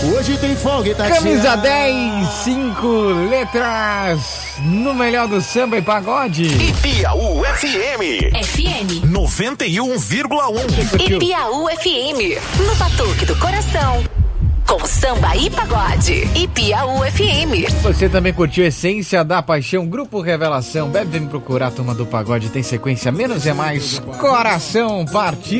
Hoje tem folga e tá Camisa 10, 5 letras, no melhor do samba e pagode. Ipiaú FM. FM 91,1. Ipiaú FM, no batuque do coração. Com samba e pagode. Ipiaú FM. Você também curtiu Essência da Paixão, Grupo Revelação. Bebe, vem procurar a turma do pagode. Tem sequência, menos é mais. Coração partiu.